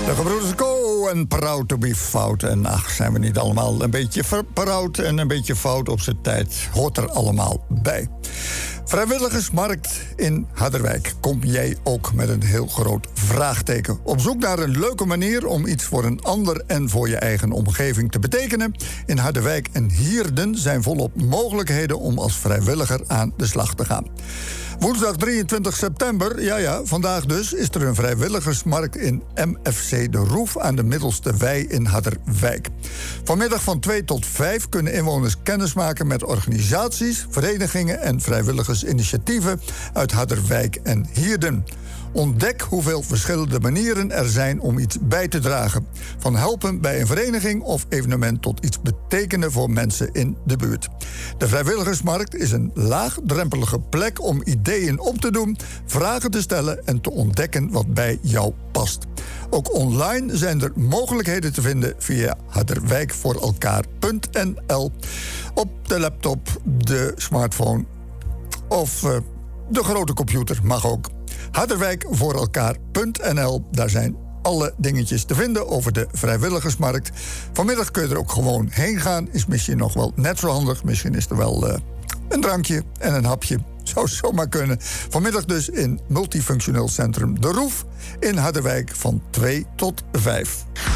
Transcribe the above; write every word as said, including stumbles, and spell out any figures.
De gebroeders Co en Proud to be Fout. En ach, zijn we niet allemaal een beetje proud en een beetje fout op zijn tijd. Hoort er allemaal bij. Vrijwilligersmarkt in Harderwijk. Kom jij ook met een heel groot vraagteken? Op zoek naar een leuke manier om iets voor een ander en voor je eigen omgeving te betekenen? In Harderwijk en Hierden zijn volop mogelijkheden om als vrijwilliger aan de slag te gaan. Woensdag drieëntwintig september, ja ja, vandaag dus, is er een vrijwilligersmarkt in M F C De Roef aan de Middelste Wei in Harderwijk. Vanmiddag van twee tot vijf kunnen inwoners kennismaken met organisaties, verenigingen en vrijwilligersinitiatieven uit Harderwijk en Hierden. Ontdek hoeveel verschillende manieren er zijn om iets bij te dragen. Van helpen bij een vereniging of evenement tot iets betekenen voor mensen in de buurt. De vrijwilligersmarkt is een laagdrempelige plek om ideeën op te doen, vragen te stellen en te ontdekken wat bij jou past. Ook online zijn er mogelijkheden te vinden via harderwijkvoorelkaar punt n l op de laptop, de smartphone of uh, de grote computer, mag ook. harderwijkvoorelkaar punt n l, daar zijn alle dingetjes te vinden over de vrijwilligersmarkt. Vanmiddag kun je er ook gewoon heen gaan. Is misschien nog wel net zo handig. Misschien is er wel uh, een drankje en een hapje. Zou zomaar kunnen. Vanmiddag dus in Multifunctioneel Centrum De Roef in Harderwijk van twee tot vijf.